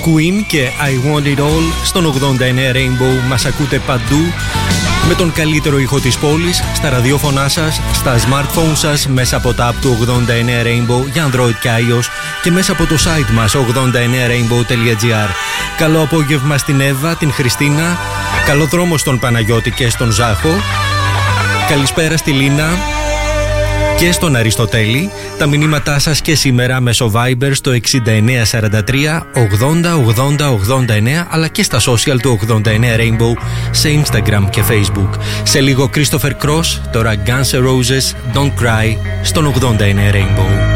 Queen και I Want It All στον 89 Rainbow. Μας ακούτε παντού με τον καλύτερο ήχο της πόλης, στα ραδιόφωνά σας, στα smartphones σας, μέσα από τα app του 89 Rainbow για Android και iOS και μέσα από το site μας 89rainbow.gr. Καλό απόγευμα στην Εύα, την Χριστίνα, καλό δρόμο στον Παναγιώτη και στον Ζάχο. Καλησπέρα στη Λίνα και στον Αριστοτέλη. Τα μηνύματά σας και σήμερα μέσω Viber στο 6943 80 80 89, αλλά και στα social του 89 Rainbow σε Instagram και Facebook. Σε λίγο Christopher Cross, τώρα Guns N' Roses, Don't Cry στον 89 Rainbow.